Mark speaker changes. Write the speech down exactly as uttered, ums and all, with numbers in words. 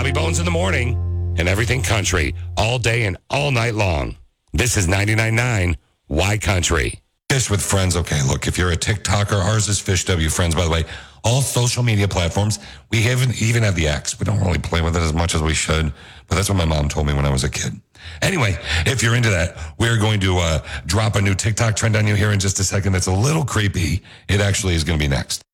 Speaker 1: Bobby Bones in the morning and everything country all day and all night long. This is ninety-nine point nine Y Country.
Speaker 2: Fish with Friends. Okay, look, if you're a TikToker, ours is Fish W Friends, by the way. All social media platforms. We haven't even have the X. We don't really play with it as much as we should, but that's what my mom told me when I was a kid. Anyway, if you're into that, we're going to uh, drop a new TikTok trend on you here in just a second that's a little creepy. It actually is going to be next.